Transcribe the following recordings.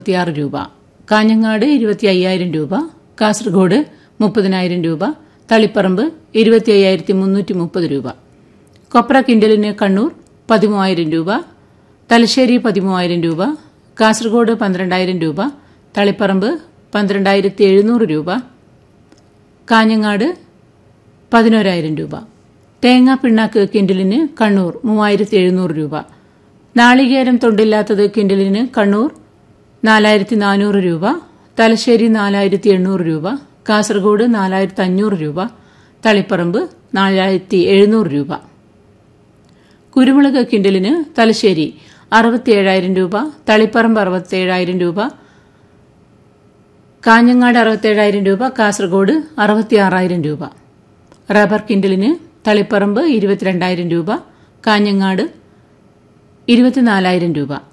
26 രൂപ, കാഞ്ഞങ്ങാട് 25,000 രൂപ, കാസർഗോഡ് 30,000 രൂപ, തളിപ്പറമ്പ് 25,330 രൂപ. കൊപ്ര കിൻഡലിന് കണ്ണൂർ 13,000 രൂപ, തലശ്ശേരി 13,000 രൂപ, കാസർഗോഡ് 12,000 രൂപ, തളിപ്പറമ്പ് 12,700 രൂപ, കാഞ്ഞങ്ങാട് 11,000 രൂപ. തേങ്ങാ പിണ്ണാക്ക് കിൻഡലിന് കണ്ണൂർ 3,700 രൂപ. നാളികേരം തൊണ്ടില്ലാത്തത് കിൻഡലിന് കണ്ണൂർ 4,400 രൂപ, തലശ്ശേരി 4,800 രൂപ, കാസർഗോഡ് 4,500 രൂപ, തളിപ്പറമ്പ് 4,700 രൂപ. കുരുമുളക് കിൻഡലിന് തലശ്ശേരി 67,000 രൂപ, തളിപ്പറമ്പ് 67,000 രൂപ, കാഞ്ഞങ്ങാട് 67,000 രൂപ, കാസർഗോഡ് 66,000 രൂപ. റബ്ബർ കിൻഡലിന് തളിപ്പറമ്പ് 22,000 രൂപ, കാഞ്ഞങ്ങാട് 24,000 രൂപ.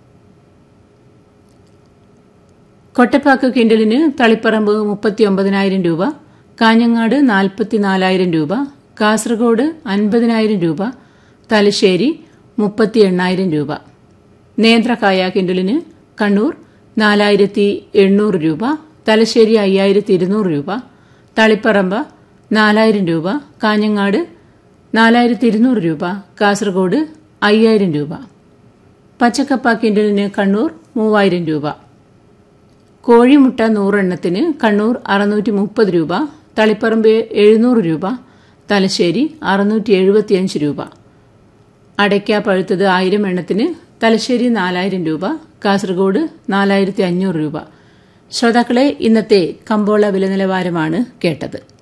കൊട്ടപ്പാക്ക് കിൻഡലിന് തളിപ്പറമ്പ് 39,000 രൂപ, കാഞ്ഞങ്ങാട് 44,000 രൂപ, കാസർഗോഡ് 50,000 രൂപ, തലശ്ശേരി 38,000 രൂപ. നേന്ത്രക്കായ കിൻഡലിന് കണ്ണൂർ 4,800 രൂപ, തലശ്ശേരി 5,200 രൂപ, തളിപ്പറമ്പ് 4,000 രൂപ, കാഞ്ഞങ്ങാട് 4,200 രൂപ, കാസർഗോഡ് 5,000 രൂപ. പച്ചക്കപ്പ കിൻഡലിന് കണ്ണൂർ 3,000 രൂപ. കോഴിമുട്ട 100 എണ്ണത്തിന് കണ്ണൂർ 630 രൂപ, തളിപ്പറമ്പ് 700 രൂപ, തലശ്ശേരി 675 രൂപ. അടയ്ക്ക പഴുത്തത് 1000 എണ്ണത്തിന് തലശ്ശേരി 4,000 രൂപ, കാസർഗോഡ് 4,500 രൂപ. ശ്രോതാക്കളെ, ഇന്നത്തെ കമ്പോള വില നിലവാരമാണ് കേട്ടത്.